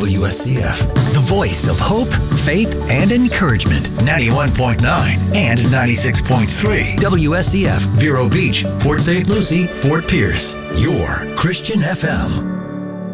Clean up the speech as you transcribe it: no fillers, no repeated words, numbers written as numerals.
WSCF, the voice of hope, faith, and encouragement. 91.9 and 96.3. WSCF, Vero Beach, Port St. Lucie, Fort Pierce. Your Christian FM.